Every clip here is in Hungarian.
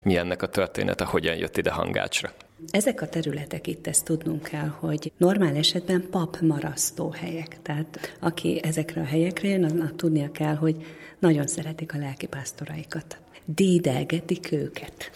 Mi ennek a története, hogyan jött ide Hangácsra? Ezek a területek, itt ezt tudnunk kell, hogy normál esetben papmarasztó helyek. Tehát aki ezekre a helyekre jön, annak tudnia kell, hogy nagyon szeretik a lelkipásztoraikat. Dédelgetik őket.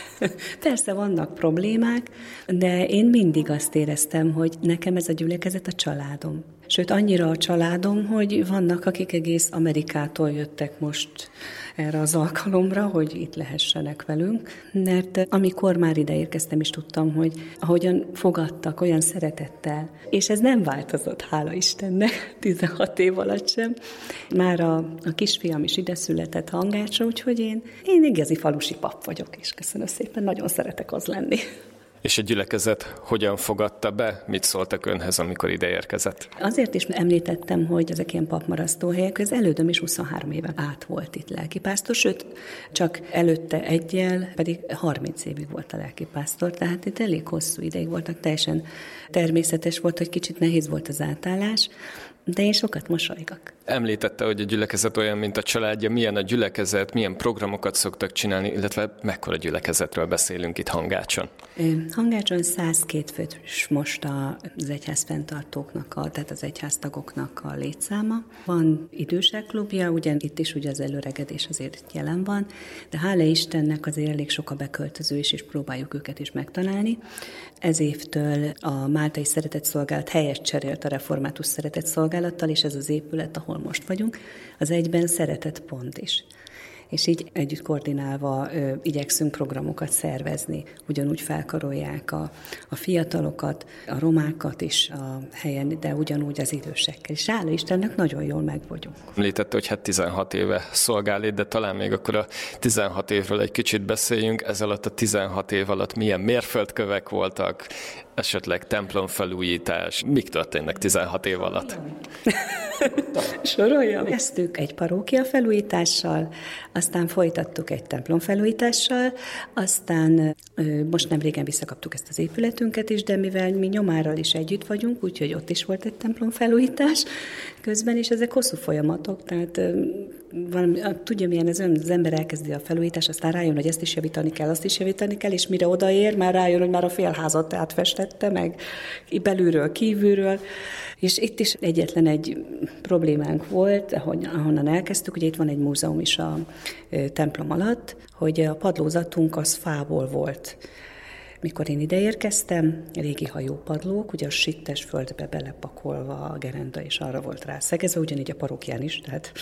Persze vannak problémák, de én mindig azt éreztem, hogy nekem ez a gyülekezet a családom. Sőt, annyira a családom, hogy vannak, akik egész Amerikától jöttek most erre az alkalomra, hogy itt lehessenek velünk, mert amikor már ide érkeztem, is tudtam, hogy ahogyan fogadtak, olyan szeretettel, és ez nem változott, hála Istennek, 16 év alatt sem. Már a kisfiam is ide született Hangácsra, úgyhogy én igazi falusi pap vagyok, és köszönöm szépen, nagyon szeretek az lenni. És a gyülekezet hogyan fogadta be? Mit szóltak önhez, amikor ide érkezett? Azért is említettem, hogy ezek ilyen papmarasztóhelyek, az elődöm is 23 éve át volt itt lelkipásztor, sőt, csak előtte egyel, pedig 30 évig volt a lelkipásztor, tehát itt elég hosszú ideig voltak, teljesen természetes volt, hogy kicsit nehéz volt az átállás, de én sokat mosolygok. Említette, hogy a gyülekezet olyan, mint a családja. Milyen a gyülekezet, milyen programokat szoktak csinálni, illetve mekkora gyülekezetről beszélünk itt Hangácson? Hangácson 102 fős most az egyház fenntartóknak, tehát az egyháztagoknak a létszáma. Van idősek klubja, ugyan itt is ugye az előregedés azért jelen van, de hála Istennek azért elég sok a beköltöző is, és próbáljuk őket is megtalálni. Ez évtől a Máltai Szeretetszolgálat helyet cserélt a Református Szeretetszolgálattal, és ez az épület, ahol most vagyunk, az egyben Szeretet Pont is. És így együtt koordinálva igyekszünk programokat szervezni, ugyanúgy felkarolják a fiatalokat, a romákat is a helyen, de ugyanúgy az idősekkel. És hála Istennek nagyon jól meg vagyunk. Említette, hogy 16 éve szolgál itt, de talán még akkor a 16 évről egy kicsit beszéljünk. Ez alatt a 16 év alatt milyen mérföldkövek voltak, esetleg templomfelújítás. Mik történnek 16 év alatt? Soroljam. Kezdtük egy parókia felújítással, aztán folytattuk egy templom felújítással, aztán most nem régen visszakaptuk ezt az épületünket is, de mivel mi Nyomárral is együtt vagyunk, úgyhogy ott is volt egy templom felújítás közben, és ezek hosszú folyamatok, tehát tudja, milyen az ember elkezdi a felújítást, aztán rájön, hogy ezt is javítani kell, azt is javítani kell, és mire odaér, már rájön, hogy már a félházat átfestette meg belülről, kívülről. És itt is egyetlen egy problémánk volt, ahonnan elkezdtük, ugye itt van egy múzeum is a templom alatt, hogy a padlózatunk az fából volt. Mikor én ide érkeztem, régi hajópadlók, ugye a sittes földbe belepakolva a gerenda, és arra volt rászegezve, ugyanígy a parókián is, tehát.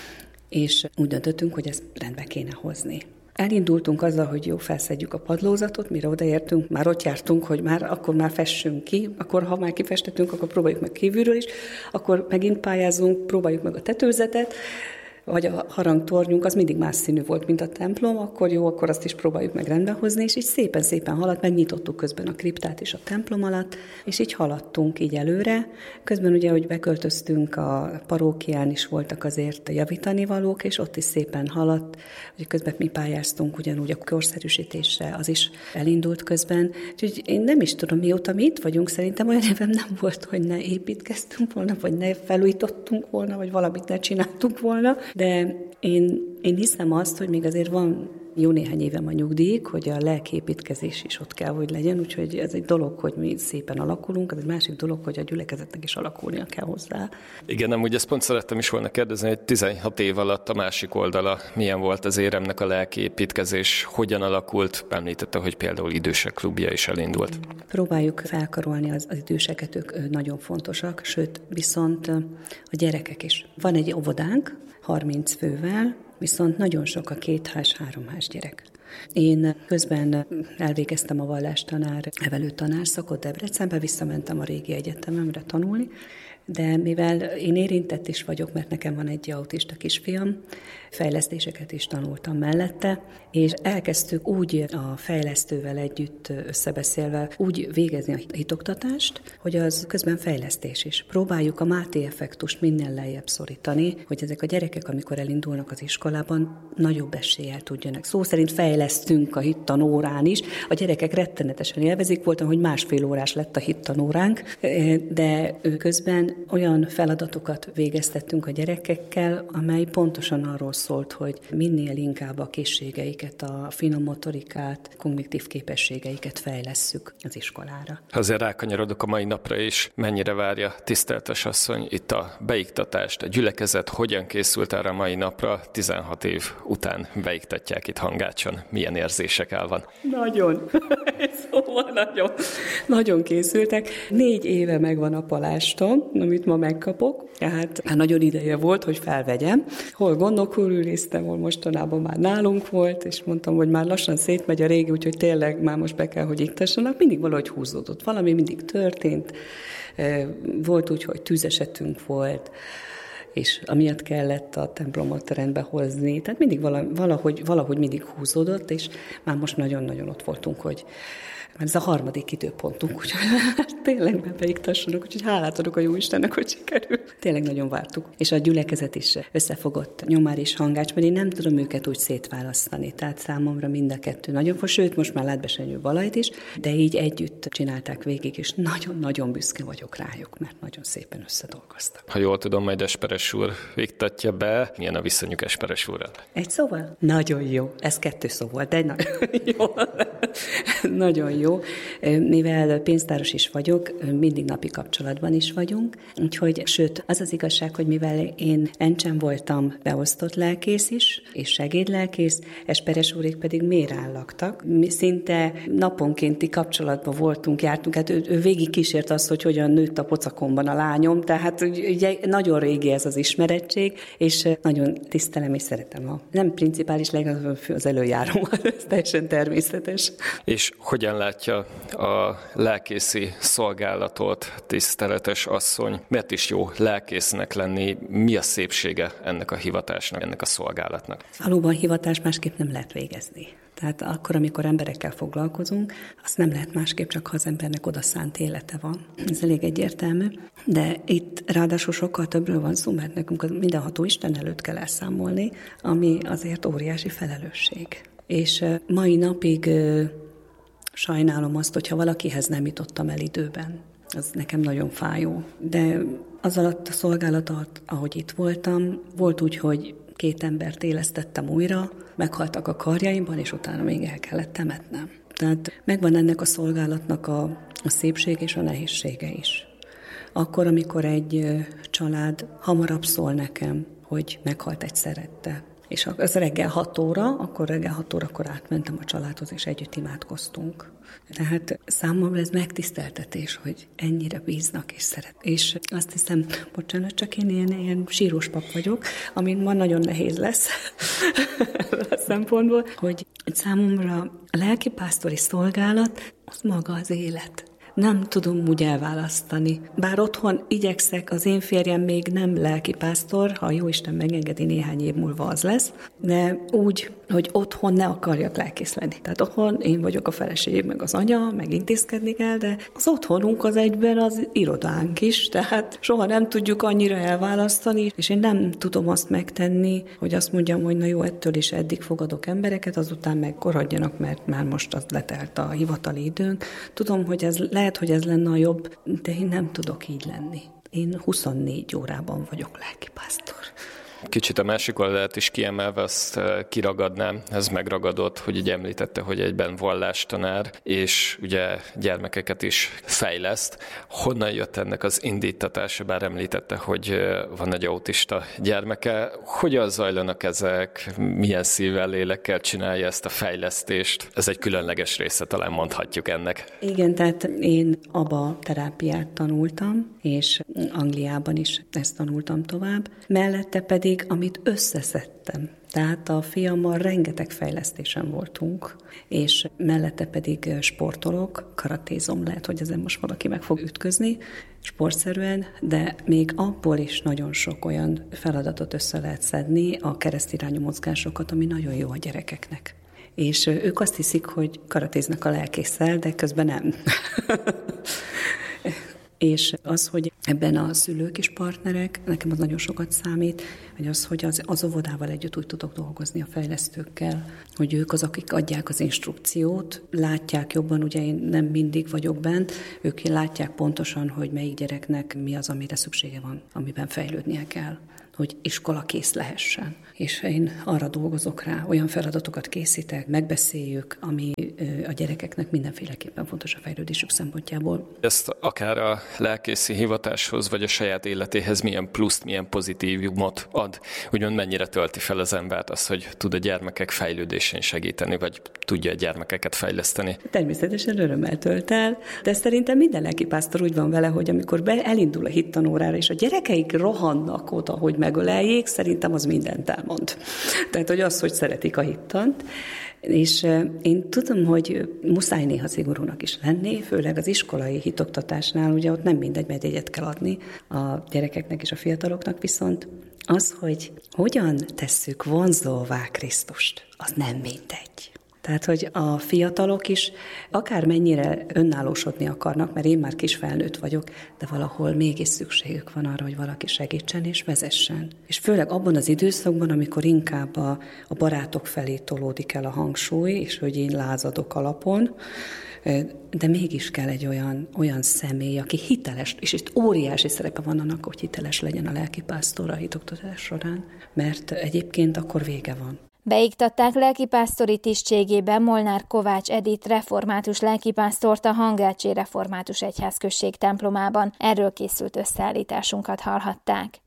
És úgy döntöttünk, hogy ezt rendbe kéne hozni. Elindultunk azzal, hogy jó, felszedjük a padlózatot, mire odaértünk, már ott jártunk, hogy akkor már fessünk ki, akkor ha már kifestettünk, akkor próbáljuk meg kívülről is, akkor megint pályázunk, próbáljuk meg a tetőzetet, vagy a harangtornyunk az mindig más színű volt, mint a templom, akkor jó, akkor azt is próbáljuk meg rendbe hozni, és így szépen haladt, megnyitottuk közben a kriptát is a templom alatt, és így haladtunk így előre. Közben ugye, hogy beköltöztünk, a parókián is voltak azért javítani valók, és ott is szépen haladt, hogy közben mi pályáztunk ugyanúgy a korszerűsítésre, az is elindult közben. Úgyhogy én nem is tudom, mióta mi itt vagyunk, szerintem olyan évem nem volt, hogy ne építkeztünk volna, vagy ne felújítottunk volna, vagy valamit ne csináltunk volna. De én hiszem azt, hogy még azért van jó néhány évem a nyugdíjig, hogy a lelkiépítkezés is ott kell, hogy legyen, úgyhogy ez egy dolog, hogy mi szépen alakulunk, ez egy másik dolog, hogy a gyülekezetnek is alakulnia kell hozzá. Igen, amúgy ezt pont szerettem is volna kérdezni, hogy 16 év alatt a másik oldala milyen volt az éremnek a lelkiépítkezés, hogyan alakult, említette, hogy például idősek klubja is elindult. Próbáljuk felkarolni az időseket, ők nagyon fontosak, sőt, viszont a gyerekek is. Van egy óvodánk, 30 fővel, viszont nagyon sok a 2 ház, 3 ház gyerek. Én közben elvégeztem a vallástanár, nevelő tanárszakot Debrecenbe, visszamentem a régi egyetememre tanulni, de mivel én érintett is vagyok, mert nekem van egy autista kisfiam, fejlesztéseket is tanultam mellette, és elkezdtük úgy a fejlesztővel együtt összebeszélve úgy végezni a hitoktatást, hogy az közben fejlesztés is. Próbáljuk a Máté-effektust minél lejjebb szorítani, hogy ezek a gyerekek, amikor elindulnak az iskolában, nagyobb eséllyel tudjanak. Szó szerint fejlesztünk a hittanórán is. A gyerekek rettenetesen élvezik, voltam, hogy 1,5 órás lett a hittanóránk, de közben olyan feladatokat végeztettünk a gyerekekkel, amely pontosan arról szólt, hogy minél inkább a készségeiket, a finom motorikát, kognitív képességeiket fejlesszük az iskolára. Azért rákanyarodok a mai napra is. Mennyire várja tiszteltes asszony itt a beiktatást, a gyülekezet hogyan készült erre a mai napra? 16 év után beiktatják itt Hangácson. Milyen érzések van? Nagyon. Szóval nagyon készültek. 4 éve megvan a palástom, amit ma megkapok. Tehát nagyon ideje volt, hogy felvegyem. Hol gondok körülnéztem, hol mostanában már nálunk volt, és mondtam, hogy már lassan szétmegy a régi, úgyhogy tényleg már most be kell, hogy iktassanak. Mindig valahogy húzódott. Valami mindig történt. Volt úgy, hogy tűzesetünk volt, és amiatt kellett a templomot rendbe hozni. Tehát mindig valahogy mindig húzódott, és már most nagyon-nagyon ott voltunk, hogy ez a 3. időpontunk, úgyhogy tényleg beiktassanak, úgyhogy hálát adok a Jóistennek, hogy sikerült. Tényleg nagyon vártuk. És a gyülekezet is összefogott, Nyomár és Hangács, mert én nem tudom őket úgy szétválasztani. Tehát számomra mind a kettő nagyon fontos, sőt, most már Látbesenyő Balajt is, de így együtt csinálták végig, és nagyon-nagyon büszke vagyok rájuk, mert nagyon szépen összedolgoztak. Ha jól tudom, majd Esperes úr iktatja be. Milyen a viszonyuk Esperes úrral? Egy szóval? Nagyon jó. Ez 2 szó volt, de nagyon jó. Nagyon jó. Mivel pénztáros is vagyok, mindig napi kapcsolatban is vagyunk, úgyhogy, sőt, az az igazság, hogy mivel én Encsen voltam beosztott lelkész is, és segédlelkész, Esperes úrék pedig Mérán laktak. Mi szinte naponkénti kapcsolatban voltunk, jártunk, hát ő végig kísért azt, hogy hogyan nőtt a pocakomban a lányom, tehát ugye nagyon régi ez az ismerettség, és nagyon tisztelem és szeretem nem principális, legalább az előjárómat, ez teljesen természetes. És hogyan látja a lelkészi szolgálatot, tiszteletes asszony? Miért is jó lelkésznek lenni? Mi a szépsége ennek a hivatásnak, ennek a szolgálatnak? Valóban hivatás másképp nem lehet végezni. Tehát akkor, amikor emberekkel foglalkozunk, azt nem lehet másképp, csak ha az embernek odaszánt élete van. Ez elég egyértelmű. De itt ráadásul sokkal többről van szó, mert nekünk mindenható Isten előtt kell elszámolni, ami azért óriási felelősség. És mai napig sajnálom azt, hogyha valakihez nem jutottam el időben. Az nekem nagyon fájó. De az alatt a szolgálat alatt, ahogy itt voltam, volt úgy, hogy 2 embert élesztettem újra, meghaltak a karjaimban, és utána még el kellett temetnem. Tehát megvan ennek a szolgálatnak a szépség és a nehézsége is. Akkor, amikor egy család hamarabb szól nekem, hogy meghalt egy szerette, és az reggel 6 óra, akkor reggel 6 órakor átmentem a családhoz, és együtt imádkoztunk. Tehát számomra ez megtiszteltetés, hogy ennyire bíznak és szeret. És azt hiszem, bocsánat, csak én ilyen sírós pap vagyok, amin ma nagyon nehéz lesz a szempontból, hogy számomra a lelkipásztori szolgálat az maga az élet. Nem tudom úgy elválasztani. Bár otthon igyekszek, az én férjem még nem lelkipásztor, ha Jóisten megengedi, néhány év múlva az lesz, de úgy, hogy otthon ne akarjak lelkész lenni. Tehát otthon én vagyok a feleség, meg az anya, meg intézkedni kell, de az otthonunk az egyben az irodánk is, tehát soha nem tudjuk annyira elválasztani, és én nem tudom azt megtenni, hogy azt mondjam, hogy na jó, ettől is eddig fogadok embereket, azután meg koradjanak, mert már most az letelt a hivatali időnk. Tudom, hogy ez lehet, hogy ez lenne a jobb, de én nem tudok így lenni. Én 24 órában vagyok lelkipásztor. Kicsit a másik oldalát is kiemelve azt kiragadnám, ez megragadott, hogy így említette, hogy egyben vallástanár, és ugye gyermekeket is fejleszt. Honnan jött ennek az indítatása, bár említette, hogy van egy autista gyermeke. Hogyan zajlanak ezek? Milyen szívvel, lélekkel csinálja ezt a fejlesztést? Ez egy különleges része, talán mondhatjuk ennek. Igen, tehát én ABA terápiát tanultam, és Angliában is ezt tanultam tovább. Mellette pedig, amit összeszedtem. Tehát a fiammal rengeteg fejlesztésen voltunk, és mellette pedig sportolok, karatézom, lehet, hogy ezen most valaki meg fog ütközni, sportszerűen, de még abból is nagyon sok olyan feladatot össze lehet szedni, a keresztirányú mozgásokat, ami nagyon jó a gyerekeknek. És ők azt hiszik, hogy karatéznak a lelkésszel, de közben nem. És az, hogy ebben a szülők is partnerek, nekem az nagyon sokat számít, hogy az óvodával együtt úgy tudok dolgozni a fejlesztőkkel, hogy ők azok, akik adják az instrukciót, látják jobban, ugye én nem mindig vagyok bent, ők látják pontosan, hogy melyik gyereknek mi az, amire szüksége van, amiben fejlődnie kell, hogy iskolakész lehessen. És én arra dolgozok rá, olyan feladatokat készítek, megbeszéljük, ami a gyerekeknek mindenféleképpen fontos a fejlődésük szempontjából. Ezt akár a lelkészi hivatáshoz, vagy a saját életéhez milyen pluszt, milyen pozitívumot ad? Úgymond mennyire tölti fel az embert az, hogy tud a gyermekek fejlődésén segíteni, vagy tudja a gyermekeket fejleszteni? Természetesen örömmel tölt el, de szerintem minden lelkipásztor úgy van vele, hogy amikor elindul a hittanórára, és a gyerekeik rohannak oda, hogy megöleljék, szerintem az mindent elmond. Tehát, hogy az, hogy szeretik a hittant, és én tudom, hogy muszáj néha szigorúnak is lenni, főleg az iskolai hitoktatásnál, ugye ott nem mindegy, mert egyet kell adni a gyerekeknek és a fiataloknak, viszont az, hogy hogyan tesszük vonzóvá Krisztust, az nem mindegy. Tehát, hogy a fiatalok is akármennyire önállósodni akarnak, mert én már kis felnőtt vagyok, de valahol mégis szükségük van arra, hogy valaki segítsen és vezessen. És főleg abban az időszakban, amikor inkább a barátok felé tolódik el a hangsúly, és hogy én lázadok alapon, de mégis kell egy olyan személy, aki hiteles, és itt óriási szerepe van annak, hogy hiteles legyen a lelkipásztor a hitoktatás során, mert egyébként akkor vége van. Beiktatták lelkipásztori tisztségében Molnár Kovács Edith református lelkipásztort a Hangácsi Református Egyházközség templomában. Erről készült összeállításunkat hallhatták.